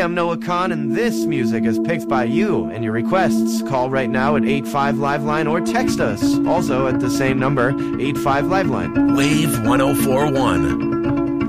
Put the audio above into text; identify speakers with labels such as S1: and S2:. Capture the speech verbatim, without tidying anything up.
S1: I'm Noah Kahn, and this music is picked by you and your requests. Call right now at eight five Liveline or text us, also at the same number, eight five Liveline.
S2: Wave one oh four one.